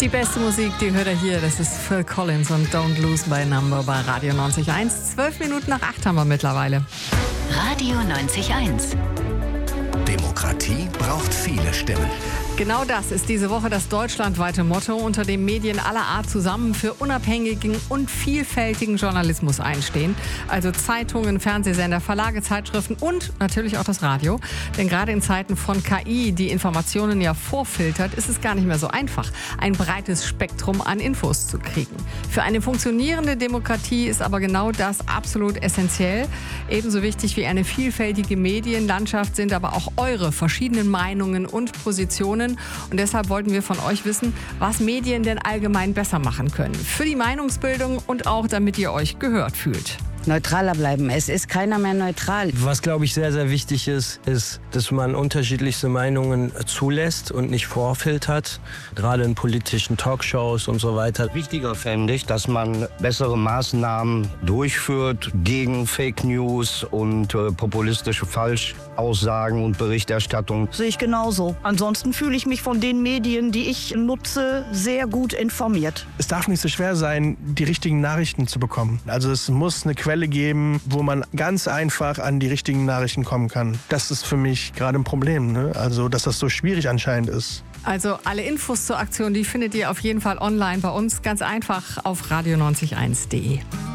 Die beste Musik, die hört ihr hier. Das ist Phil Collins und Don't Lose My Number bei Radio 90.1. 12 Minuten nach 8 haben wir mittlerweile. Radio 90.1. Demokratie braucht viele Stimmen. Genau das ist diese Woche das deutschlandweite Motto, unter dem Medien aller Art zusammen für unabhängigen und vielfältigen Journalismus einstehen. Also Zeitungen, Fernsehsender, Verlage, Zeitschriften und natürlich auch das Radio. Denn gerade in Zeiten von KI, die Informationen ja vorfiltert, ist es gar nicht mehr so einfach, ein breites Spektrum an Infos zu kriegen. Für eine funktionierende Demokratie ist aber genau das absolut essentiell. Ebenso wichtig wie eine vielfältige Medienlandschaft sind aber auch eure verschiedenen Meinungen und Positionen. Und deshalb wollten wir von euch wissen, was Medien denn allgemein besser machen können. Für die Meinungsbildung und auch damit ihr euch gehört fühlt. Neutraler bleiben. Es ist keiner mehr neutral. Was, glaube ich, sehr, sehr wichtig ist, dass man unterschiedlichste Meinungen zulässt und nicht vorfiltert. Gerade in politischen Talkshows und so weiter. Wichtiger fände ich, dass man bessere Maßnahmen durchführt gegen Fake News und populistische Falschaussagen und Berichterstattung. Sehe ich genauso. Ansonsten fühle ich mich von den Medien, die ich nutze, sehr gut informiert. Es darf nicht so schwer sein, die richtigen Nachrichten zu bekommen. Also es muss eine Quelle geben, wo man ganz einfach an die richtigen Nachrichten kommen kann. Das ist für mich gerade ein Problem, ne? Also dass das so schwierig anscheinend ist. Also alle Infos zur Aktion, die findet ihr auf jeden Fall online bei uns. Ganz einfach auf radio901.de.